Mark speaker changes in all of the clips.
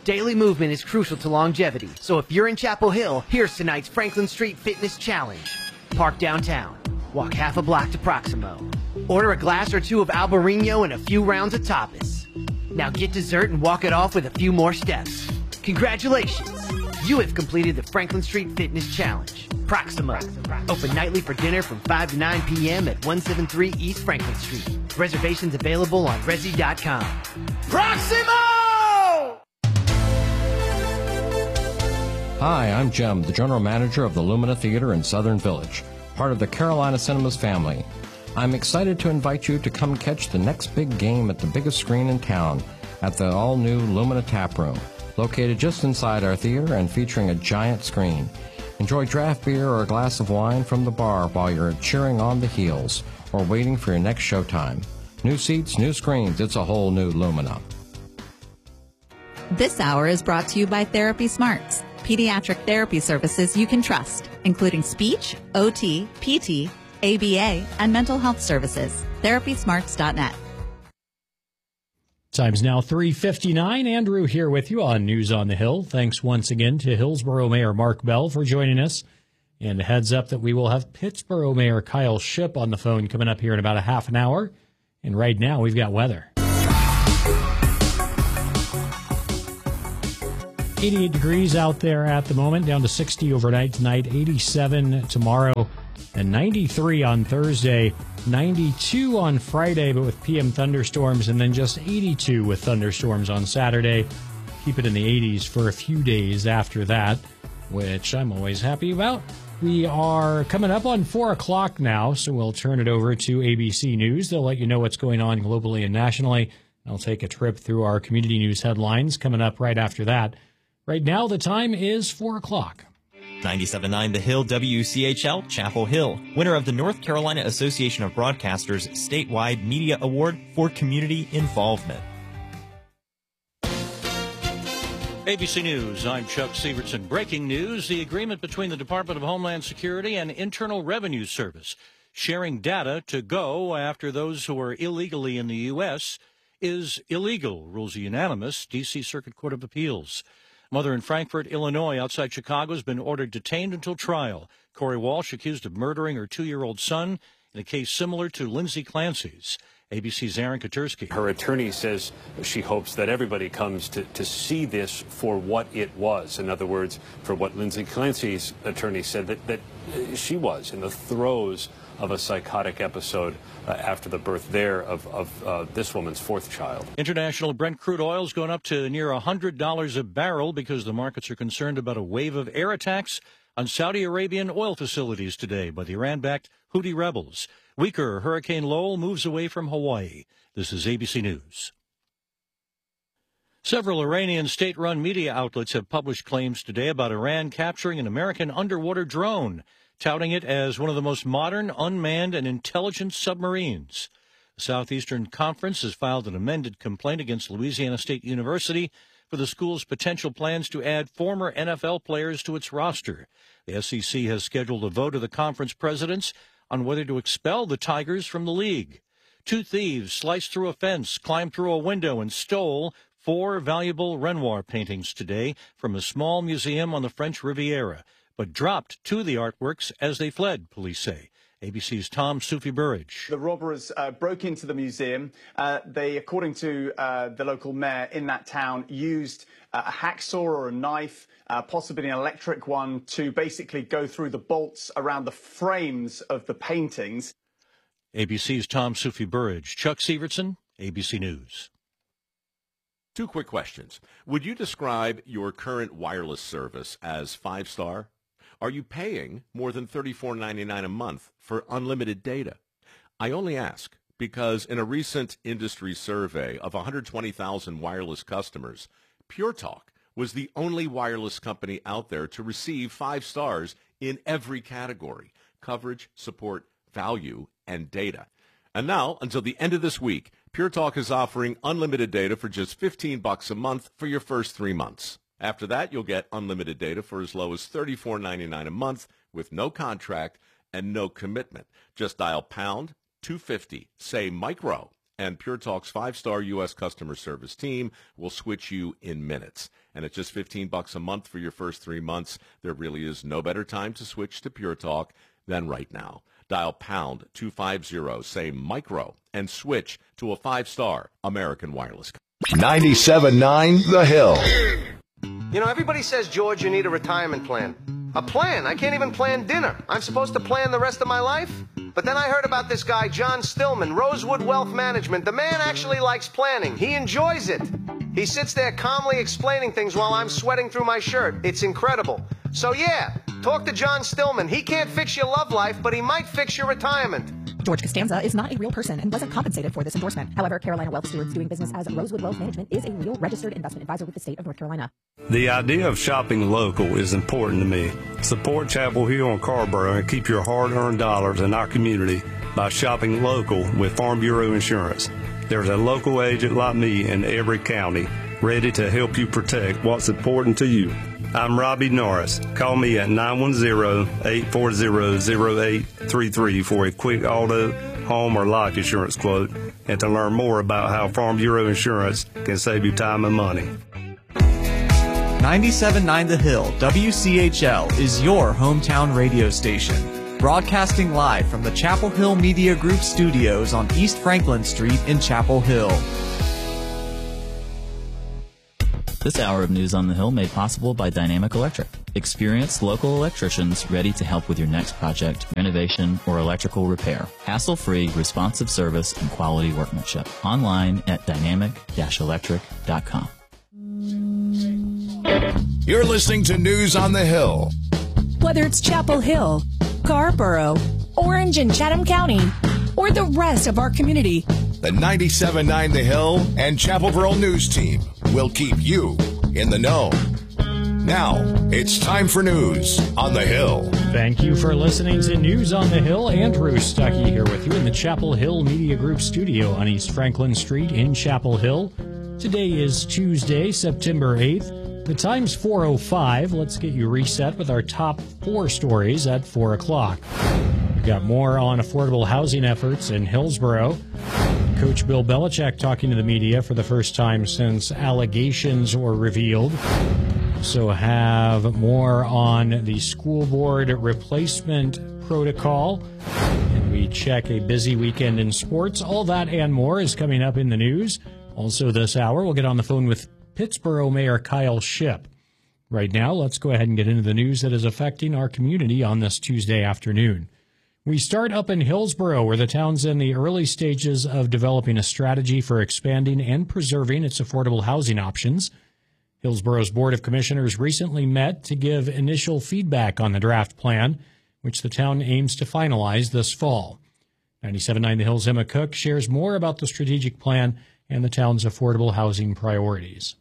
Speaker 1: Daily movement is crucial to longevity, so if you're in Chapel Hill, here's tonight's Franklin Street Fitness Challenge. Park downtown. Walk half a block to Proximo. Order a glass or two of Albarino and a few rounds of tapas. Now get dessert and walk it off with a few more steps. Congratulations! You have completed the Franklin Street Fitness Challenge. Proximo. Open nightly for dinner from 5 to 9 p.m. at 173 East Franklin Street. Reservations available on Resi.com. Proximo!
Speaker 2: Hi, I'm Jim, the general manager of the Lumina Theater in Southern Village, part of the Carolina Cinemas family. I'm excited to invite you to come catch the next big game at the biggest screen in town at the all-new Lumina Tap Room, located just inside our theater and featuring a giant screen. Enjoy draft beer or a glass of wine from the bar while you're cheering on the heels or waiting for your next showtime. New seats, new screens, it's a whole new Lumina.
Speaker 3: This hour is brought to you by Therapy Smarts, pediatric therapy services you can trust, including speech, OT, PT, ABA, and mental health services. TherapySmarts.net.
Speaker 4: Time's now 3:59. Andrew here with you on News on the Hill. Thanks once again to Hillsborough Mayor Mark Bell for joining us. And a heads up that we will have Pittsboro Mayor Kyle Shipp on the phone coming up here in about a half an hour. And right now we've got weather. 88 degrees out there at the moment, down to 60 overnight tonight, 87 tomorrow, and 93 on Thursday, 92 on Friday, but with PM thunderstorms, and then just 82 with thunderstorms on Saturday. Keep it in the 80s for a few days after that, which I'm always happy about. We are coming up on 4 o'clock now, so we'll turn it over to ABC News. They'll let you know what's going on globally and nationally. I'll take a trip through our community news headlines coming up right after that. Right now, the time is 4 o'clock.
Speaker 5: 97.9 The Hill, WCHL, Chapel Hill. Winner of the North Carolina Association of Broadcasters Statewide Media Award for Community Involvement.
Speaker 6: ABC News, I'm Chuck Severson. Breaking news, the agreement between the Department of Homeland Security and Internal Revenue Service sharing data to go after those who are illegally in the U.S. is illegal, rules a unanimous D.C. Circuit Court of Appeals. Mother in Frankfort, Illinois, outside Chicago, has been ordered detained until trial. Corey Walsh accused of murdering her 2-year-old son in a case similar to Lindsay Clancy's. ABC's Aaron Katursky.
Speaker 7: Her attorney says she hopes that everybody comes to see this for what it was. In other words, for what Lindsay Clancy's attorney said that she was in the throes of a psychotic episode after the birth there of this woman's 4th child.
Speaker 6: International Brent crude oil is going up to near $100 a barrel because the markets are concerned about a wave of air attacks on Saudi Arabian oil facilities today by the Iran-backed Houthi rebels. Weaker Hurricane Lowell moves away from Hawaii. This is ABC News. Several Iranian state-run media outlets have published claims today about Iran capturing an American underwater drone, touting it as one of the most modern, unmanned, and intelligent submarines. The Southeastern Conference has filed an amended complaint against Louisiana State University for the school's potential plans to add former NFL players to its roster. The SEC has scheduled a vote of the conference presidents on whether to expel the Tigers from the league. 2 thieves sliced through a fence, climbed through a window, and stole 4 valuable Renoir paintings today from a small museum on the French Riviera, but dropped 2 of the artworks as they fled, police say. ABC's Tom Sufi-Burridge.
Speaker 8: The robbers broke into the museum. They, according to the local mayor in that town, used a hacksaw or a knife, possibly an electric one, to basically go through the bolts around the frames of the paintings.
Speaker 6: ABC's Tom Sufi-Burridge. Chuck Severson, ABC News.
Speaker 9: 2 quick questions. Would you describe your current wireless service as 5-star? Are you paying more than $34.99 a month for unlimited data? I only ask because in a recent industry survey of 120,000 wireless customers, Pure Talk was the only wireless company out there to receive 5 stars in every category: coverage, support, value, and data. And now, until the end of this week, Pure Talk is offering unlimited data for just $15 a month for your first 3 months. After that, you'll get unlimited data for as low as $34.99 a month with no contract and no commitment. Just dial pound 250, say micro, and Pure Talk's 5-star U.S. customer service team will switch you in minutes. And at just $15 a month for your first 3 months, there really is no better time to switch to Pure Talk than right now. Dial pound 250, say micro, and switch to a 5-star American Wireless.
Speaker 10: 97.9 The Hill.
Speaker 11: You know, everybody says, George, you need a retirement plan. A plan? I can't even plan dinner. I'm supposed to plan the rest of my life? But then I heard about this guy, John Stillman, Rosewood Wealth Management. The man actually likes planning. He enjoys it. He sits there calmly explaining things while I'm sweating through my shirt. It's incredible. So yeah, talk to John Stillman. He can't fix your love life, but he might fix your retirement.
Speaker 12: George Costanza is not a real person and wasn't compensated for this endorsement. However, Carolina Wealth Stewards doing business as Rosewood Wealth Management is a real registered investment advisor with the state of North Carolina.
Speaker 13: The idea of shopping local is important to me. Support Chapel Hill and Carrboro and keep your hard-earned dollars in our community by shopping local with Farm Bureau Insurance. There's a local agent like me in every county ready to help you protect what's important to you. I'm Robbie Norris. Call me at 910-840-0833 for a quick auto, home, or life insurance quote and to learn more about how Farm Bureau Insurance can save you time and money.
Speaker 14: 97.9 The Hill, WCHL, is your hometown radio station. Broadcasting live from the Chapel Hill Media Group studios on East Franklin Street in Chapel Hill.
Speaker 15: This hour of News on the Hill made possible by Dynamic Electric. Experienced local electricians ready to help with your next project, renovation, or electrical repair. Hassle-free, responsive service and quality workmanship. Online at dynamic-electric.com.
Speaker 10: You're listening to News on the Hill.
Speaker 16: Whether it's Chapel Hill, Carrboro, Orange and Chatham County, or the rest of our community,
Speaker 10: the 97.9 The Hill and Chapelville News Team will keep you in the know. Now, it's time for News on the Hill.
Speaker 4: Thank you for listening to News on the Hill. Andrew Stuckey here with you in the Chapel Hill Media Group studio on East Franklin Street in Chapel Hill. Today is Tuesday, September 8th. The time's 4:05. Let's get you reset with our top 4 stories at 4 o'clock. We've got more on affordable housing efforts in Hillsborough. Coach Bill Belichick talking to the media for the first time since allegations were revealed. So have more on the school board replacement protocol. And we check a busy weekend in sports. All that and more is coming up in the news. Also this hour, we'll get on the phone with Pittsboro Mayor Kyle Shipp. Right now, let's go ahead and get into the news that is affecting our community on this Tuesday afternoon. We start up in Hillsborough, where the town's in the early stages of developing a strategy for expanding and preserving its affordable housing options. Hillsborough's Board of Commissioners recently met to give initial feedback on the draft plan, which the town aims to finalize this fall. 97.9 The Hill's Emma Cook shares more about the strategic plan and the town's affordable housing priorities.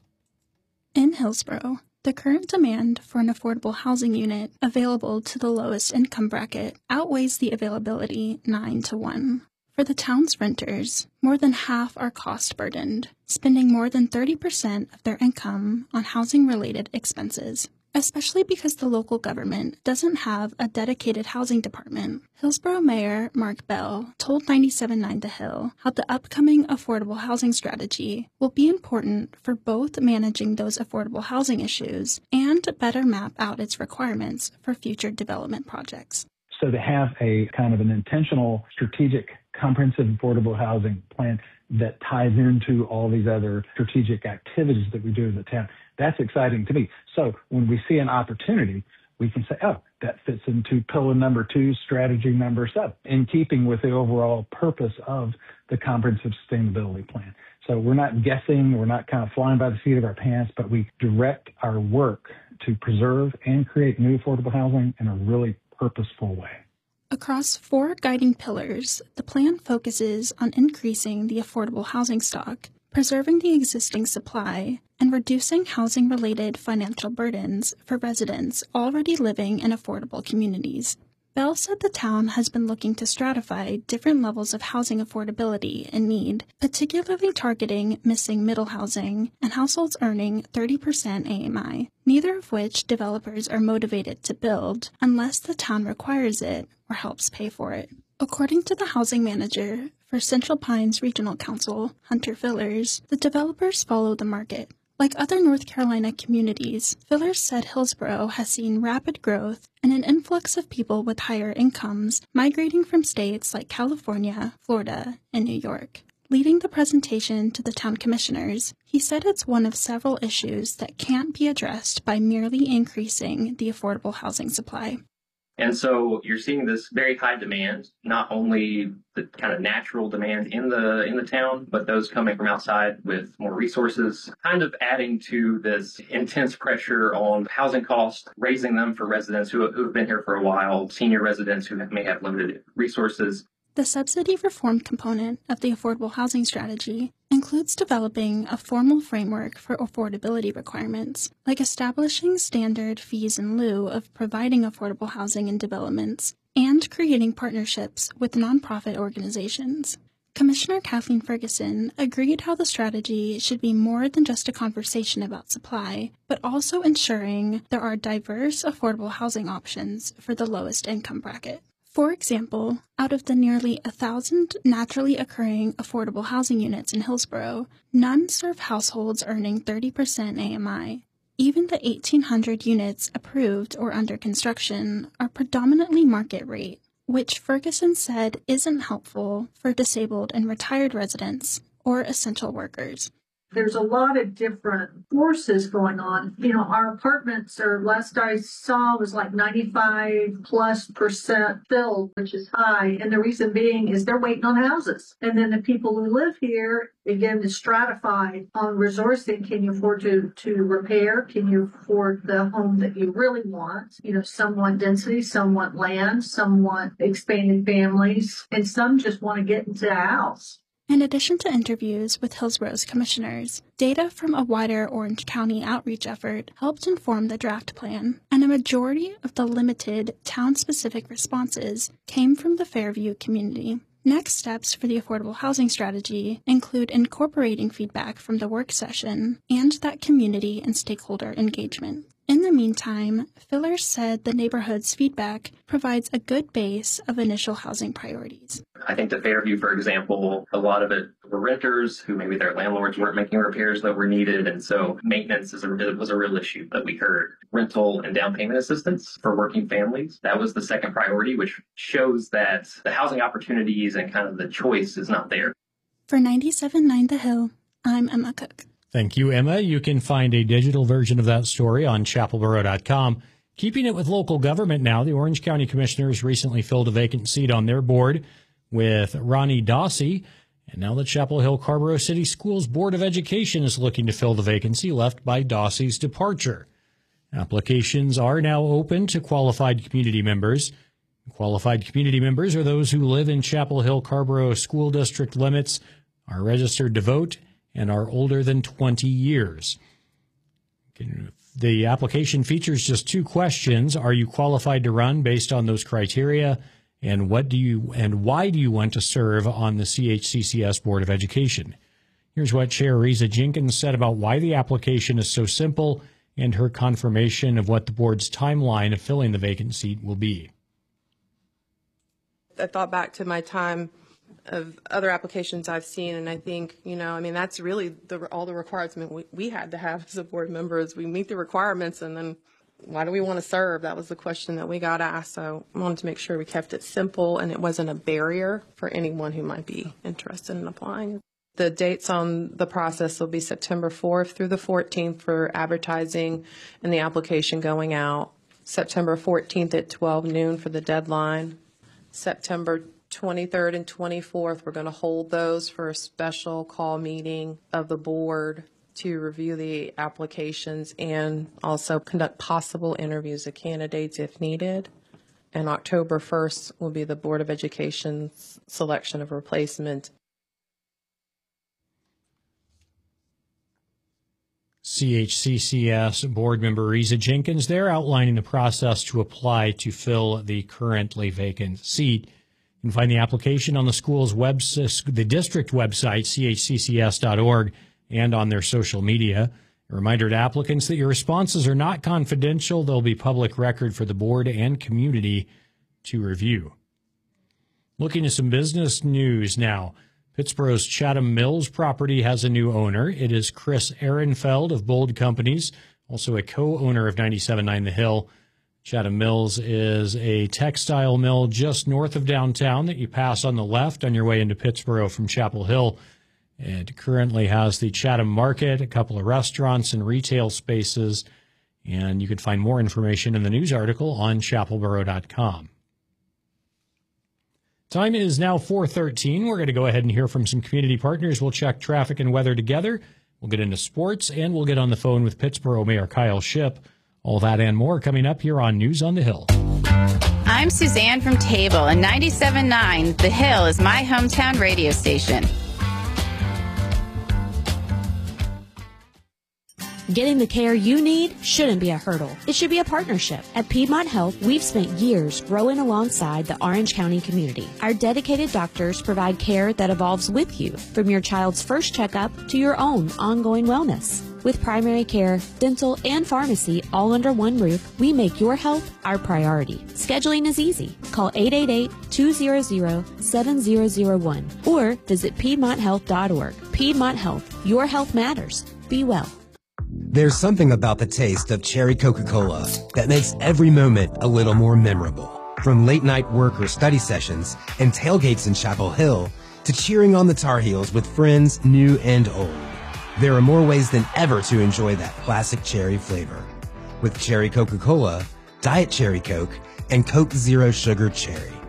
Speaker 17: In Hillsborough, the current demand for an affordable housing unit available to the lowest income bracket outweighs the availability 9-to-1. For the town's renters, more than half are cost-burdened, spending more than 30% of their income on housing-related expenses. Especially because the local government doesn't have a dedicated housing department. Hillsborough Mayor Mark Bell told 97.9 The Hill how the upcoming affordable housing strategy will be important for both managing those affordable housing issues and better map out its requirements for future development projects.
Speaker 18: So to have a kind of an intentional, strategic, comprehensive affordable housing plan that ties into all these other strategic activities that we do in the town, that's exciting to me. So when we see an opportunity, we can say, oh, that fits into pillar number 2, strategy number 7, in keeping with the overall purpose of the comprehensive sustainability plan. So we're not guessing, we're not kind of flying by the seat of our pants, but we direct our work to preserve and create new affordable housing in a really purposeful way.
Speaker 17: Across 4 guiding pillars, the plan focuses on increasing the affordable housing stock, preserving the existing supply, and reducing housing-related financial burdens for residents already living in affordable communities. Bell said the town has been looking to stratify different levels of housing affordability and need, particularly targeting missing middle housing and households earning 30% AMI, neither of which developers are motivated to build unless the town requires it or helps pay for it. According to the housing manager for Central Pines Regional Council, Hunter Fillers, the developers follow the market. Like other North Carolina communities, Fillers said Hillsborough has seen rapid growth and an influx of people with higher incomes migrating from states like California, Florida, and New York. Leading the presentation to the town commissioners, he said it's one of several issues that can't be addressed by merely increasing the affordable housing supply.
Speaker 19: And so you're seeing this very high demand, not only the kind of natural demand in the town, but those coming from outside with more resources, kind of adding to this intense pressure on housing costs, raising them for residents who have been here for a while, senior residents who may have limited resources.
Speaker 17: The subsidy reform component of the affordable housing strategy includes developing a formal framework for affordability requirements, like establishing standard fees in lieu of providing affordable housing in developments, and creating partnerships with nonprofit organizations. Commissioner Kathleen Ferguson agreed how the strategy should be more than just a conversation about supply, but also ensuring there are diverse affordable housing options for the lowest income bracket. For example, out of the nearly 1,000 naturally occurring affordable housing units in Hillsborough, none serve households earning 30% AMI. Even the 1,800 units approved or under construction are predominantly market rate, which Ferguson said isn't helpful for disabled and retired residents or essential workers.
Speaker 20: There's a lot of different forces going on. You know, our apartments are, last I saw, was like 95+% filled, which is high. And the reason being is they're waiting on houses. And then the people who live here, again, is stratified on resourcing. Can you afford to repair? Can you afford the home that you really want? You know, some want density, some want land, some want expanded families, and some just want to get into a house.
Speaker 17: In addition to interviews with Hillsborough's commissioners, data from a wider Orange County outreach effort helped inform the draft plan, and a majority of the limited town-specific responses came from the Fairview community. Next steps for the affordable housing strategy include incorporating feedback from the work session and that community and stakeholder engagement. In the meantime, Fillers said the neighborhood's feedback provides a good base of initial housing priorities.
Speaker 19: I think the Fairview, for example, a lot of it were renters who maybe their landlords weren't making repairs that were needed. And so maintenance was a real issue that we heard. Rental and down payment assistance for working families. That was the second priority, which shows that the housing opportunities and kind of the choice is not there.
Speaker 17: For 97.9 The Hill, I'm Emma Cook.
Speaker 4: Thank you, Emma. You can find a digital version of that story on chapelboro.com. Keeping it with local government now, the Orange County Commissioners recently filled a vacant seat on their board with Ronnie Dawsey. And now the Chapel Hill Carborough City Schools Board of Education is looking to fill the vacancy left by Dawsey's departure. Applications are now open to qualified community members. Qualified community members are those who live in Chapel Hill Carborough School District limits, are registered to vote, and are older than 20 years. The application features just 2 questions. Are you qualified to run based on those criteria? And why do you want to serve on the CHCCS Board of Education? Here's what Chair Reza Jenkins said about why the application is so simple and her confirmation of what the board's timeline of filling the vacant seat will be.
Speaker 21: I thought back to my time of other applications I've seen, and I think, that's really all the requirements we had to have as a board member is we meet the requirements, and then why do we want to serve? That was the question that we got asked, so I wanted to make sure we kept it simple and it wasn't a barrier for anyone who might be interested in applying. The dates on the process will be September 4th through the 14th for advertising and the application going out, September 14th at 12 noon for the deadline, September 23rd and 24th, we're going to hold those for a special call meeting of the board to review the applications and also conduct possible interviews of candidates if needed. And October 1st will be the Board of Education's selection of replacement.
Speaker 4: CHCCS board member Reza Jenkins there outlining the process to apply to fill the currently vacant seat. You can find the application on the school's the district website, chccs.org, and on their social media. A reminder to applicants that your responses are not confidential. They'll be public record for the board and community to review. Looking at some business news now. Pittsburgh's Chatham Mills property has a new owner. It is Chris Ehrenfeld of Bold Companies, also a co-owner of 97.9 The Hill. Chatham Mills is a textile mill just north of downtown that you pass on the left on your way into Pittsburgh from Chapel Hill. It currently has the Chatham Market, a couple of restaurants and retail spaces, and you can find more information in the news article on chapelboro.com. Time is now 4:13. We're going to go ahead and hear from some community partners. We'll check traffic and weather together. We'll get into sports, and we'll get on the phone with Pittsburgh Mayor Kyle Shipp. All that and more coming up here on News on the Hill.
Speaker 1: I'm Suzanne from Table, and 97.9 The Hill is my hometown radio station.
Speaker 22: Getting the care you need shouldn't be a hurdle. It should be a partnership. At Piedmont Health, we've spent years growing alongside the Orange County community. Our dedicated doctors provide care that evolves with you, from your child's first checkup to your own ongoing wellness. With primary care, dental, and pharmacy all under one roof, we make your health our priority. Scheduling is easy. Call 888-200-7001 or visit PiedmontHealth.org. Piedmont Health. Your health matters. Be well.
Speaker 23: There's something about the taste of cherry Coca-Cola that makes every moment a little more memorable. From late night work or study sessions and tailgates in Chapel Hill to cheering on the Tar Heels with friends new and old. There are more ways than ever to enjoy that classic cherry flavor. With cherry Coca-Cola, Diet Cherry Coke, and Coke Zero Sugar Cherry.